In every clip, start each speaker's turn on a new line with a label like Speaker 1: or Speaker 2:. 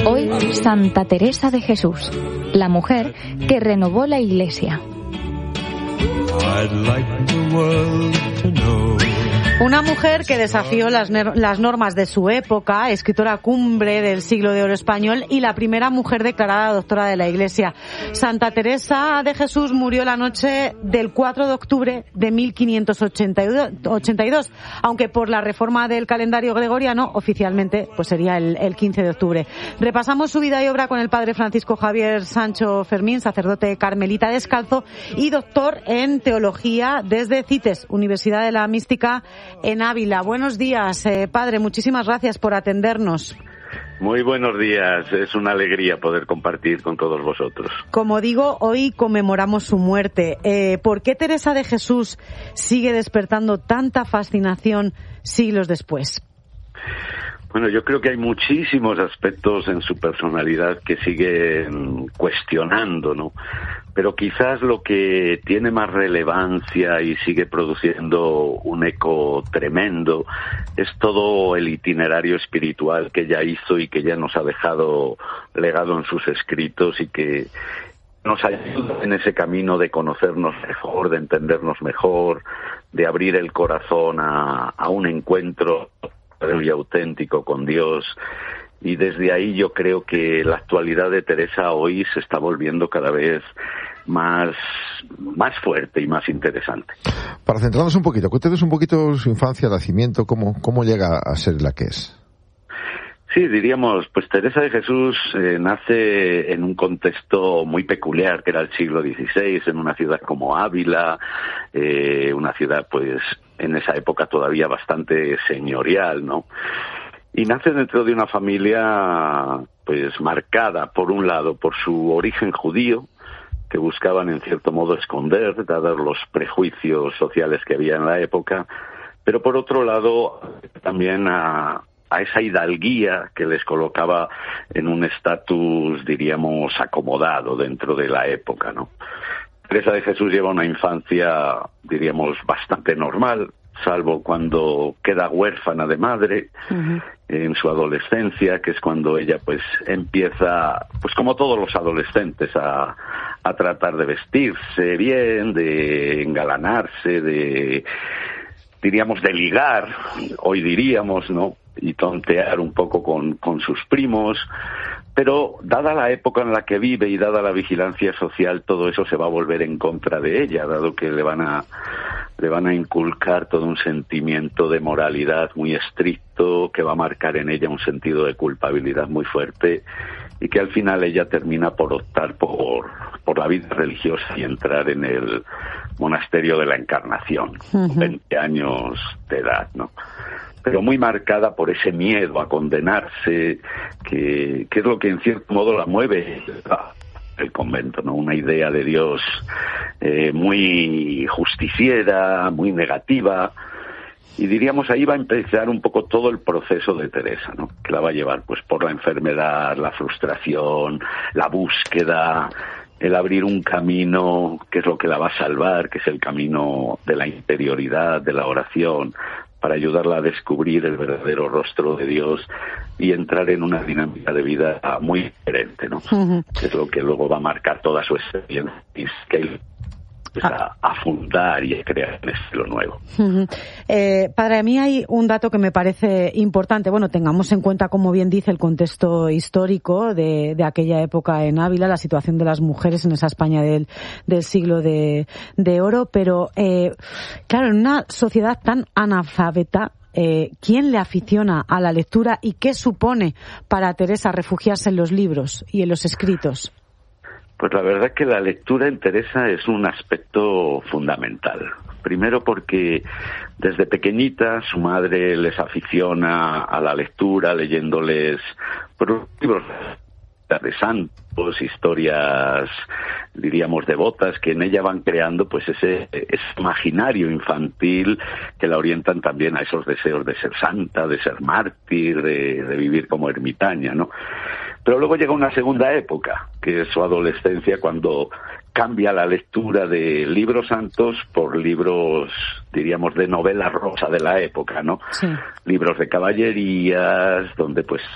Speaker 1: Hoy, Santa Teresa de Jesús, la mujer que renovó la Iglesia.
Speaker 2: Una mujer que desafió las normas de su época, escritora cumbre del siglo de oro español y la primera mujer declarada doctora de la Iglesia. Santa Teresa de Jesús murió la noche del 4 de octubre de 1582, aunque por la reforma del calendario gregoriano oficialmente pues sería el 15 de octubre. Repasamos su vida y obra con el padre Francisco Javier Sancho Fermín, sacerdote carmelita descalzo y doctor en teología desde CITES, Universidad de la Mística en Ávila. Buenos días, padre, muchísimas gracias por atendernos.
Speaker 3: Muy buenos días, es una alegría poder compartir con todos vosotros.
Speaker 2: Como digo, hoy conmemoramos su muerte. ¿Por qué Teresa de Jesús sigue despertando tanta fascinación siglos después?
Speaker 3: Bueno, yo creo que hay muchísimos aspectos en su personalidad que siguen cuestionando, ¿no? Pero quizás lo que tiene más relevancia y sigue produciendo un eco tremendo es todo el itinerario espiritual que ella hizo y que ya nos ha dejado legado en sus escritos y que nos ayuda en ese camino de conocernos mejor, de entendernos mejor, de abrir el corazón a un encuentro y auténtico con Dios. Y desde ahí yo creo que la actualidad de Teresa hoy se está volviendo cada vez más fuerte y más interesante.
Speaker 4: Para centrarnos un poquito, cuéntenos un poquito su infancia, nacimiento, cómo llega a ser la que es.
Speaker 3: Sí, diríamos, pues Teresa de Jesús nace en un contexto muy peculiar, que era el siglo XVI, en una ciudad como Ávila, una ciudad pues en esa época todavía bastante señorial, ¿no? Y nace dentro de una familia pues marcada, por un lado, por su origen judío, que buscaban en cierto modo esconder, dados los prejuicios sociales que había en la época, pero por otro lado también a esa hidalguía que les colocaba en un estatus, diríamos, acomodado dentro de la época, ¿no? Teresa de Jesús lleva una infancia, diríamos, bastante normal, salvo cuando queda huérfana de madre, en su adolescencia, que es cuando ella pues empieza, pues como todos los adolescentes, a tratar de vestirse bien, de engalanarse, de ligar, hoy diríamos, ¿no? Y tontear un poco con sus primos, pero dada la época en la que vive y dada la vigilancia social, todo eso se va a volver en contra de ella, dado que le van a inculcar todo un sentimiento de moralidad muy estricto que va a marcar en ella un sentido de culpabilidad muy fuerte y que al final ella termina por optar por la vida religiosa y entrar en el monasterio de la Encarnación, 20 años de edad, ¿no? Pero muy marcada por ese miedo a condenarse, que es lo que en cierto modo la mueve el convento, ¿no? Una idea de Dios muy justiciera, muy negativa, y diríamos ahí va a empezar un poco todo el proceso de Teresa, ¿no? Que la va a llevar pues por la enfermedad, la frustración, la búsqueda, el abrir un camino que es lo que la va a salvar, que es el camino de la interioridad, de la oración, para ayudarla a descubrir el verdadero rostro de Dios y entrar en una dinámica de vida muy diferente, ¿no? Que es lo que luego va a marcar toda su experiencia y que a fundar y a crear un estilo nuevo.
Speaker 2: Padre, a mí hay un dato que me parece importante. Bueno, tengamos en cuenta, como bien dice, el contexto histórico de aquella época en Ávila, la situación de las mujeres en esa España del siglo de oro, pero claro, en una sociedad tan analfabeta, ¿quién le aficiona a la lectura y qué supone para Teresa refugiarse en los libros y en los escritos?
Speaker 3: Pues la verdad que la lectura en Teresa es un aspecto fundamental. Primero porque desde pequeñita su madre les aficiona a la lectura, leyéndoles libros de santos, historias, diríamos, devotas, que en ella van creando pues ese imaginario infantil que la orientan también a esos deseos de ser santa, de ser mártir, de vivir como ermitaña, ¿no? Pero luego llega una segunda época, que es su adolescencia, cuando cambia la lectura de libros santos por libros, diríamos, de novela rosa de la época, ¿no? Sí. Libros de caballerías, donde pues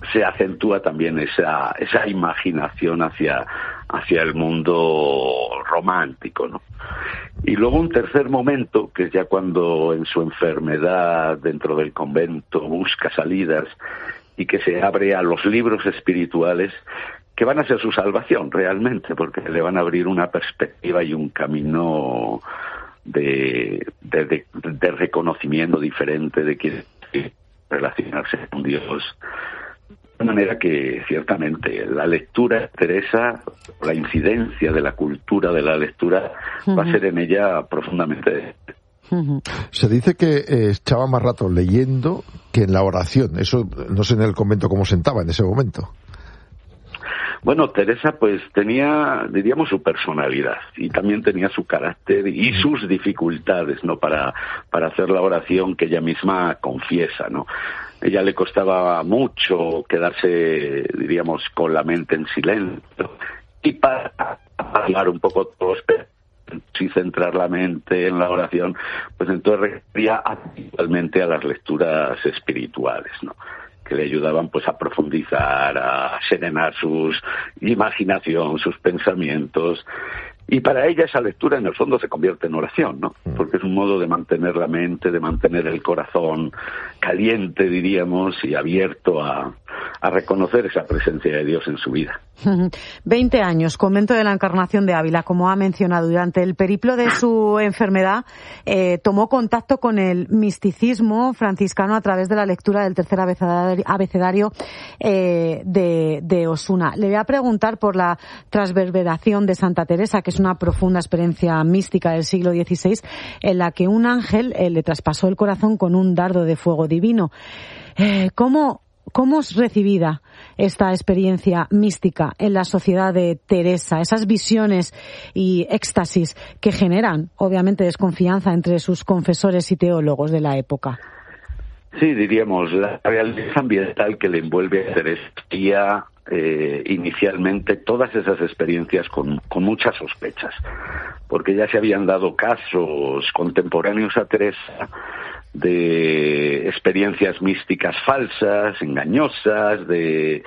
Speaker 3: se acentúa también esa imaginación hacia el mundo romántico, ¿no? Y luego un tercer momento, que es ya cuando en su enfermedad dentro del convento busca salidas y que se abre a los libros espirituales que van a ser su salvación realmente, porque le van a abrir una perspectiva y un camino de reconocimiento diferente de quién relacionarse con Dios. De manera que ciertamente la lectura de Teresa, la incidencia de la cultura de la lectura va a ser en ella profundamente.
Speaker 4: Se dice que echaba más rato leyendo que en la oración. Eso no sé en el convento cómo sentaba en ese momento.
Speaker 3: Bueno, Teresa pues tenía, diríamos, su personalidad y también tenía su carácter y sus dificultades, ¿no? Para hacer la oración que ella misma confiesa, ¿no? Ella le costaba mucho quedarse, diríamos, con la mente en silencio y para hablar un poco todos y centrar la mente en la oración, pues entonces recurría habitualmente a las lecturas espirituales, ¿no? Que le ayudaban pues a profundizar, a serenar su imaginación, sus pensamientos. Y para ella esa lectura en el fondo se convierte en oración, ¿no? Porque es un modo de mantener la mente, de mantener el corazón caliente, diríamos, y abierto a reconocer esa presencia de Dios en su vida.
Speaker 2: 20 años, convento de la Encarnación de Ávila, como ha mencionado. Durante el periplo de su enfermedad tomó contacto con el misticismo franciscano a través de la lectura del tercer abecedario de Osuna. Le voy a preguntar por la transverberación de Santa Teresa, que es una profunda experiencia mística del siglo XVI, en la que un ángel le traspasó el corazón con un dardo de fuego divino. ¿Cómo es recibida esta experiencia mística en la sociedad de Teresa? Esas visiones y éxtasis que generan, obviamente, desconfianza entre sus confesores y teólogos de la época.
Speaker 3: Sí, diríamos, la realidad ambiental que le envuelve a Teresa inicialmente todas esas experiencias con muchas sospechas, porque ya se habían dado casos contemporáneos a Teresa de experiencias místicas falsas, engañosas, de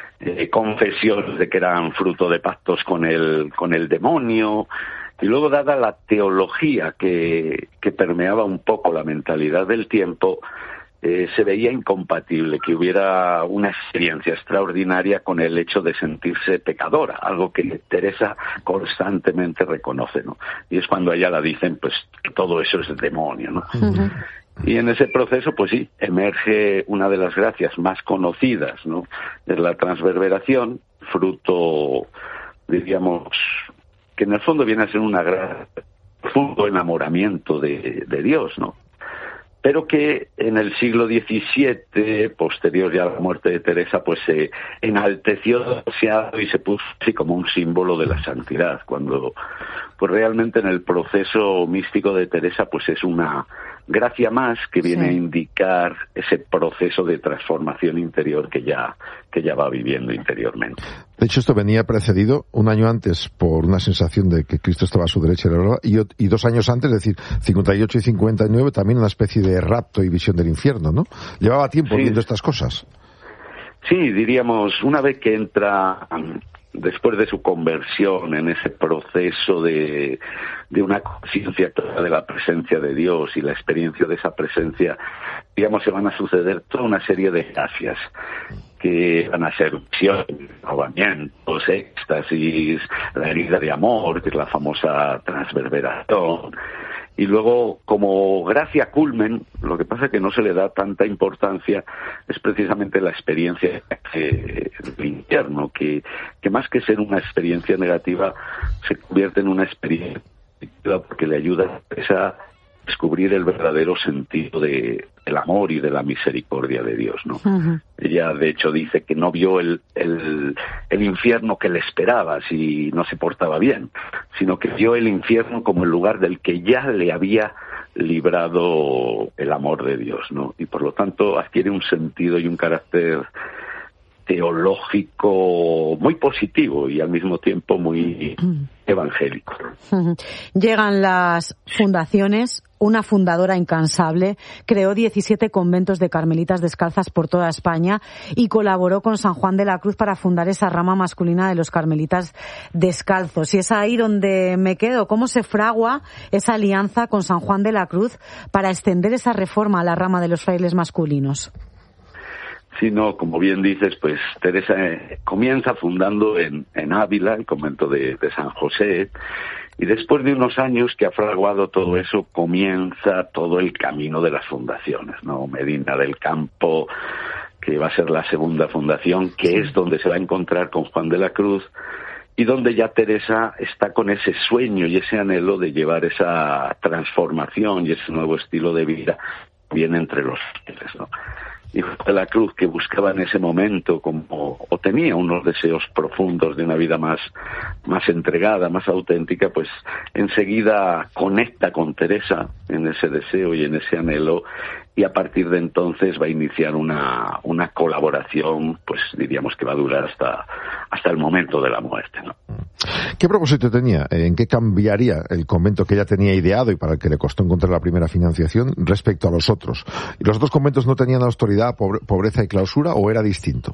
Speaker 3: confesiones de que eran fruto de pactos con el demonio. Y luego, dada la teología que permeaba un poco la mentalidad del tiempo, se veía incompatible que hubiera una experiencia extraordinaria con el hecho de sentirse pecadora, algo que Teresa constantemente reconoce, ¿no? Y es cuando a ella la dicen, pues, que todo eso es demonio, ¿no? Uh-huh. Y en ese proceso, pues sí, emerge una de las gracias más conocidas, ¿no? Es la transverberación, fruto, diríamos, que en el fondo viene a ser una gran profundo enamoramiento de Dios, ¿no? Pero que en el siglo XVII, posterior ya a la muerte de Teresa, pues se enalteció demasiado y se puso así como un símbolo de la santidad, cuando pues realmente en el proceso místico de Teresa pues es una gracia más que viene a indicar ese proceso de transformación interior que ya va viviendo interiormente.
Speaker 4: De hecho, esto venía precedido un año antes por una sensación de que Cristo estaba a su derecha y 2 años antes, es decir, 58 y 59, también una especie de rapto y visión del infierno, ¿no? Llevaba tiempo viendo estas cosas.
Speaker 3: Sí, diríamos, una vez que entra, después de su conversión, en ese proceso de una conciencia clara de la presencia de Dios y la experiencia de esa presencia, digamos, se van a suceder toda una serie de gracias que van a ser visiones, renovamientos, éxtasis, la herida de amor, que es la famosa transverberación. Y luego, como gracia culmen, lo que pasa es que no se le da tanta importancia, es precisamente la experiencia del infierno, que más que ser una experiencia negativa, se convierte en una experiencia positiva porque le ayuda a descubrir el verdadero sentido del amor y de la misericordia de Dios, ¿no? Uh-huh. Ella, de hecho, dice que no vio el infierno que le esperaba si no se portaba bien, sino que vio el infierno como el lugar del que ya le había librado el amor de Dios, ¿no? Y por lo tanto adquiere un sentido y un carácter teológico muy positivo y al mismo tiempo muy evangélico.
Speaker 2: Llegan las fundaciones. Una fundadora incansable, creó 17 conventos de carmelitas descalzas por toda España y colaboró con San Juan de la Cruz para fundar esa rama masculina de los carmelitas descalzos. Y es ahí donde me quedo. ¿Cómo se fragua esa alianza con San Juan de la Cruz para extender esa reforma a la rama de los frailes masculinos?
Speaker 3: Sí, no, como bien dices, pues Teresa comienza fundando en Ávila, el convento de San José, y después de unos años que ha fraguado todo eso, comienza todo el camino de las fundaciones, ¿no? Medina del Campo, que va a ser la segunda fundación, que es donde se va a encontrar con Juan de la Cruz, y donde ya Teresa está con ese sueño y ese anhelo de llevar esa transformación y ese nuevo estilo de vida bien entre los fieles, ¿no? Y Juan de la Cruz, que buscaba en ese momento o tenía unos deseos profundos de una vida más entregada, más auténtica, pues enseguida conecta con Teresa en ese deseo y en ese anhelo, y a partir de entonces va a iniciar una colaboración, pues diríamos que va a durar hasta el momento de la muerte, ¿no?
Speaker 4: ¿Qué propósito tenía? ¿En qué cambiaría el convento que ella tenía ideado y para el que le costó encontrar la primera financiación respecto a los otros? ¿Y los otros conventos no tenían austeridad, pobreza y clausura, o era distinto?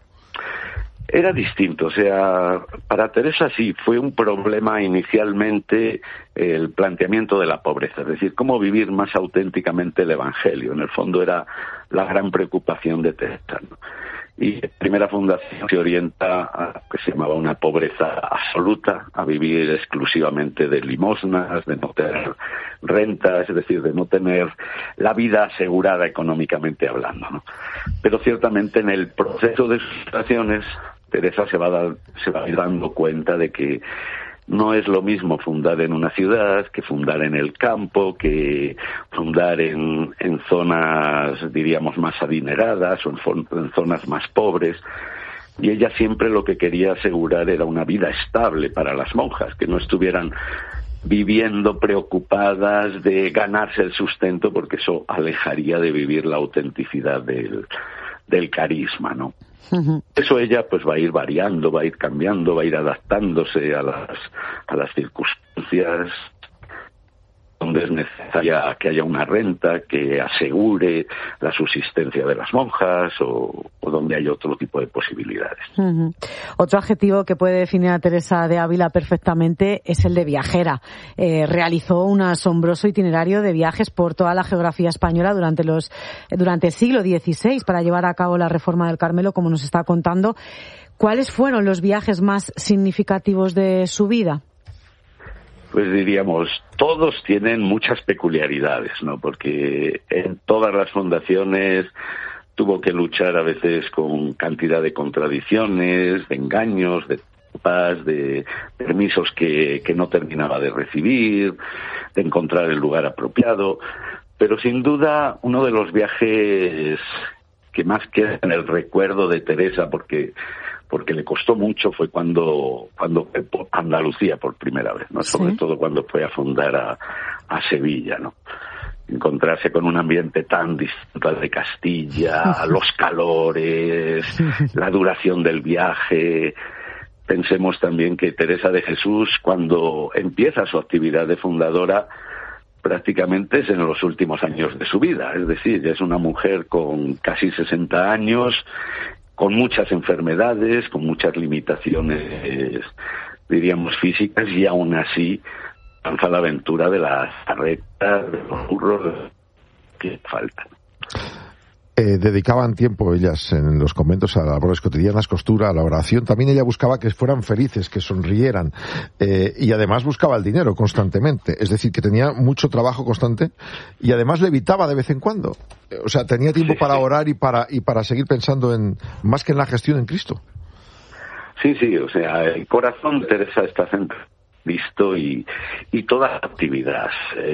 Speaker 3: Era distinto, o sea, para Teresa sí, fue un problema inicialmente el planteamiento de la pobreza, es decir, cómo vivir más auténticamente el Evangelio. En el fondo era la gran preocupación de Teresa, ¿no? Y la primera fundación se orienta a lo que se llamaba una pobreza absoluta, a vivir exclusivamente de limosnas, de no tener rentas, es decir, de no tener la vida asegurada económicamente hablando, ¿no? Pero ciertamente en el proceso de sus fundaciones, Teresa se va a ir dando cuenta de que no es lo mismo fundar en una ciudad que fundar en el campo, que fundar en zonas, diríamos, más adineradas o en zonas más pobres. Y ella siempre lo que quería asegurar era una vida estable para las monjas, que no estuvieran viviendo preocupadas de ganarse el sustento, porque eso alejaría de vivir la autenticidad del carisma, ¿no? Eso ella pues va a ir variando, va a ir cambiando, va a ir adaptándose a las circunstancias donde es necesaria que haya una renta que asegure la subsistencia de las monjas o donde hay otro tipo de posibilidades.
Speaker 2: Otro adjetivo que puede definir a Teresa de Ávila perfectamente es el de viajera. Realizó un asombroso itinerario de viajes por toda la geografía española durante el siglo XVI para llevar a cabo la reforma del Carmelo, como nos está contando. ¿Cuáles fueron los viajes más significativos de su vida?
Speaker 3: Pues diríamos, todos tienen muchas peculiaridades, ¿no? Porque en todas las fundaciones tuvo que luchar a veces con cantidad de contradicciones, de engaños, de trampas, de permisos que no terminaba de recibir, de encontrar el lugar apropiado. Pero sin duda uno de los viajes que más queda en el recuerdo de Teresa, porque le costó mucho, fue cuando fue por Andalucía por primera vez, ¿no? ¿Sí? Sobre todo cuando fue a fundar a Sevilla, ¿no? Encontrarse con un ambiente tan distinto al de Castilla, los calores, la duración del viaje. Pensemos también que Teresa de Jesús, cuando empieza su actividad de fundadora, prácticamente es en los últimos años de su vida, es decir, ya es una mujer con casi 60 años, con muchas enfermedades, con muchas limitaciones, diríamos, físicas, y aún así lanza la aventura de las carretas, de los burros que faltan.
Speaker 4: Dedicaban tiempo ellas en los conventos a labores cotidianas, costura, a la oración. También ella buscaba que fueran felices, que sonrieran, y además buscaba el dinero constantemente. Es decir, que tenía mucho trabajo constante y además levitaba de vez en cuando. O sea, tenía tiempo para orar y para seguir pensando en más que en la gestión en Cristo.
Speaker 3: Sí, o sea, el corazón de Teresa está centrado en Cristo y toda la actividad.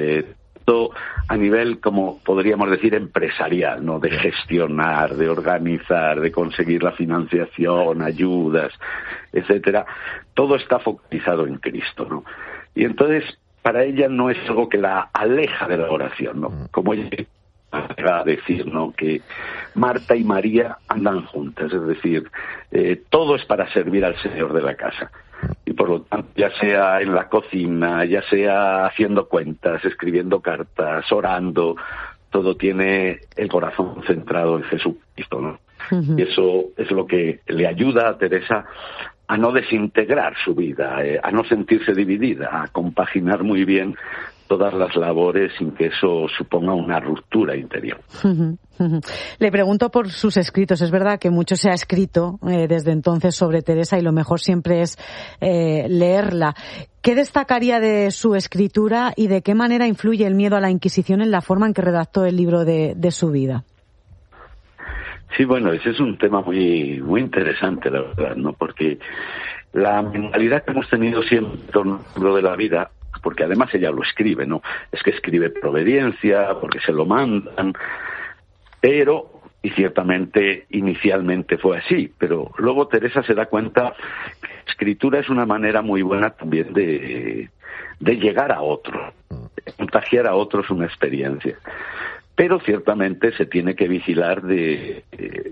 Speaker 3: A nivel, como podríamos decir, empresarial, ¿no? De gestionar, de organizar, de conseguir la financiación, ayudas, etcétera. Todo está focalizado en Cristo, ¿no? Y entonces, para ella no es algo que la aleja de la oración, ¿no? Como ella a decir, ¿no?, que Marta y María andan juntas, es decir, todo es para servir al Señor de la casa. Y por lo tanto, ya sea en la cocina, ya sea haciendo cuentas, escribiendo cartas, orando, todo tiene el corazón centrado en Jesucristo, ¿no? Uh-huh. Y eso es lo que le ayuda a Teresa a no desintegrar su vida, a no sentirse dividida, a compaginar muy bien todas las labores sin que eso suponga una ruptura interior.
Speaker 2: Uh-huh, uh-huh. Le pregunto por sus escritos. Es verdad que mucho se ha escrito desde entonces sobre Teresa y lo mejor siempre es leerla. ¿Qué destacaría de su escritura y de qué manera influye el miedo a la Inquisición en la forma en que redactó el libro de su vida?
Speaker 3: Sí, bueno, ese es un tema muy muy interesante, la verdad, ¿no? Porque la mentalidad que hemos tenido siempre en torno al libro de la vida, porque además ella lo escribe, ¿no? Es que escribe por obediencia, porque se lo mandan, pero, y ciertamente inicialmente fue así, pero luego Teresa se da cuenta que la escritura es una manera muy buena también de llegar a otro, de contagiar a otros una experiencia. Pero ciertamente se tiene que vigilar de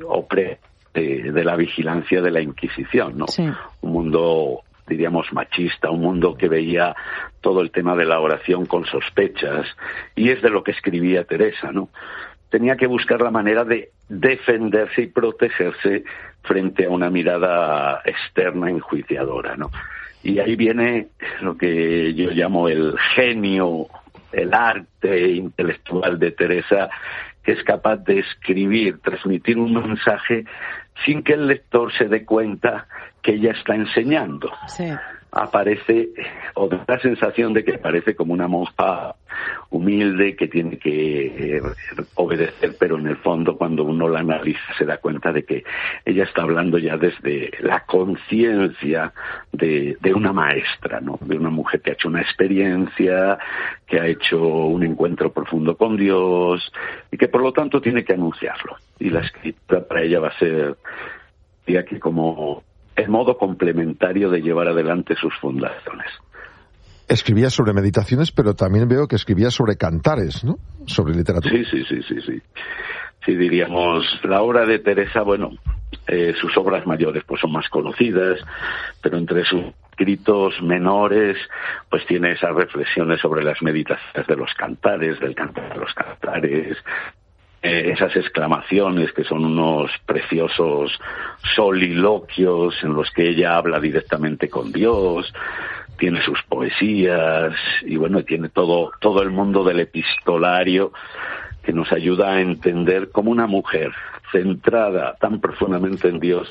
Speaker 3: la vigilancia de la Inquisición, ¿no? Sí. Un mundo, diríamos, machista, un mundo que veía todo el tema de la oración con sospechas, y es de lo que escribía Teresa, ¿no? Tenía que buscar la manera de defenderse y protegerse frente a una mirada externa enjuiciadora, ¿no? Y ahí viene lo que yo llamo el genio, el arte intelectual de Teresa, que es capaz de escribir, transmitir un mensaje sin que el lector se dé cuenta que ella está enseñando. Sí. Aparece, o da la sensación de que parece como una monja humilde que tiene que obedecer, pero en el fondo, cuando uno la analiza, se da cuenta de que ella está hablando ya desde la conciencia de una maestra, ¿no? De una mujer que ha hecho una experiencia, que ha hecho un encuentro profundo con Dios, y que por lo tanto tiene que anunciarlo. Y la escritura para ella va a ser, diría que como el modo complementario de llevar adelante sus fundaciones.
Speaker 4: Escribía sobre meditaciones, pero también veo que escribía sobre cantares, ¿no? Sobre literatura.
Speaker 3: Sí. Sí, diríamos, la obra de Teresa, bueno, sus obras mayores pues son más conocidas, pero entre sus escritos menores pues tiene esas reflexiones sobre las meditaciones de los cantares, del cantar de los cantares, esas exclamaciones que son unos preciosos soliloquios en los que ella habla directamente con Dios, tiene sus poesías y bueno, tiene todo el mundo del epistolario que nos ayuda a entender cómo una mujer centrada tan profundamente en Dios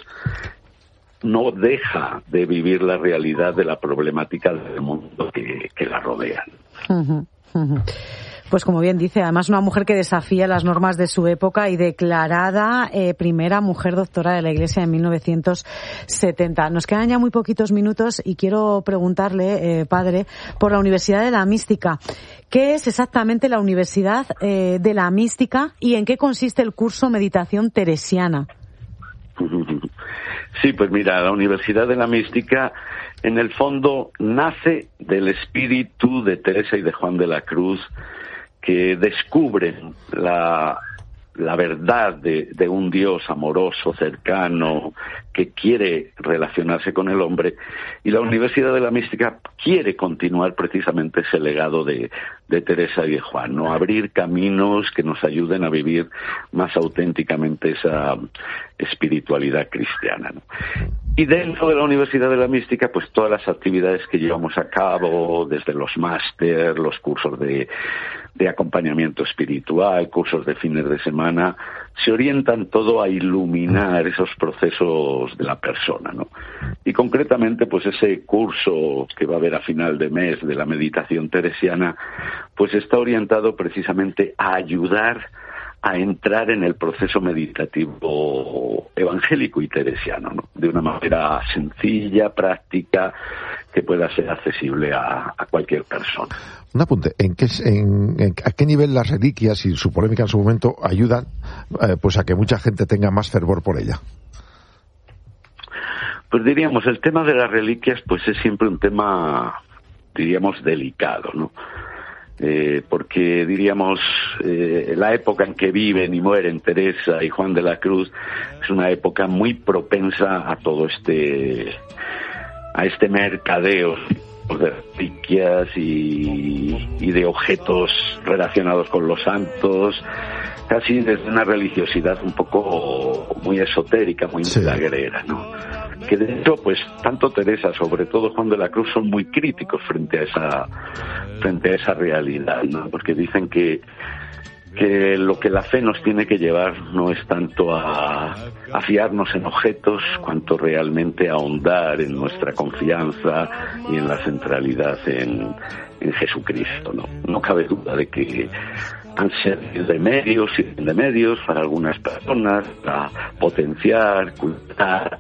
Speaker 3: no deja de vivir la realidad de la problemática del mundo que la rodea.
Speaker 2: Uh-huh, uh-huh. Pues como bien dice, además una mujer que desafía las normas de su época y declarada primera mujer doctora de la Iglesia en 1970. Nos quedan ya muy poquitos minutos y quiero preguntarle, padre, por la Universidad de la Mística. ¿Qué es exactamente la Universidad de la Mística y en qué consiste el curso Meditación Teresiana?
Speaker 3: Sí, pues mira, la Universidad de la Mística en el fondo nace del espíritu de Teresa y de Juan de la Cruz, que descubren la verdad de un Dios amoroso, cercano, que quiere relacionarse con el hombre, y la Universidad de la Mística quiere continuar precisamente ese legado de Teresa y de Juan, ¿no? Abrir caminos que nos ayuden a vivir más auténticamente esa espiritualidad cristiana, ¿no? Y dentro de la Universidad de la Mística, pues todas las actividades que llevamos a cabo, desde los máster, los cursos de acompañamiento espiritual, cursos de fines de semana, se orientan todo a iluminar esos procesos de la persona, ¿no? Y concretamente, pues ese curso que va a haber a final de mes de la meditación teresiana, pues está orientado precisamente a ayudar a entrar en el proceso meditativo evangélico y teresiano, ¿no? De una manera sencilla, práctica, que pueda ser accesible a cualquier persona.
Speaker 4: Un apunte, ¿a qué nivel las reliquias y su polémica en su momento ayudan pues a que mucha gente tenga más fervor por ella?
Speaker 3: Pues diríamos, el tema de las reliquias pues es siempre un tema, diríamos, delicado, ¿no? porque diríamos la época en que viven y mueren Teresa y Juan de la Cruz es una época muy propensa a todo este mercadeo de reliquias y de objetos relacionados con los santos, casi desde una religiosidad un poco muy esotérica, muy milagrera, ¿no? Que de hecho, pues tanto Teresa, sobre todo Juan de la Cruz, son muy críticos frente a esa realidad, ¿no? Porque dicen que lo que la fe nos tiene que llevar no es tanto a fiarnos en objetos, cuanto realmente a ahondar en nuestra confianza y en la centralidad en Jesucristo, ¿no? No cabe duda de que han servido de medios y de medios para algunas personas, para potenciar, cultivar,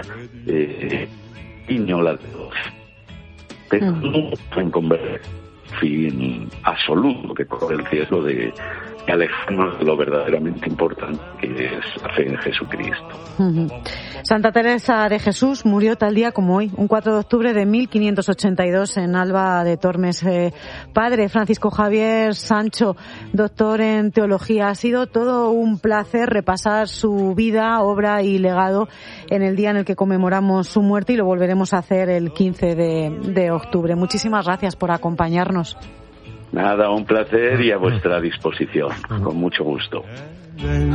Speaker 3: la de Dios, pero no pueden convertir fin absoluto, que corre el riesgo de alejarnos de lo verdaderamente importante, que es la fe en Jesucristo.
Speaker 2: Santa Teresa de Jesús murió tal día como hoy, un 4 de octubre de 1582 en Alba de Tormes. Padre Francisco Javier Sancho, doctor en teología, ha sido todo un placer repasar su vida, obra y legado en el día en el que conmemoramos su muerte, y lo volveremos a hacer el 15 de octubre. Muchísimas gracias por acompañarnos.
Speaker 3: Nada, un placer y a vuestra disposición, con mucho gusto.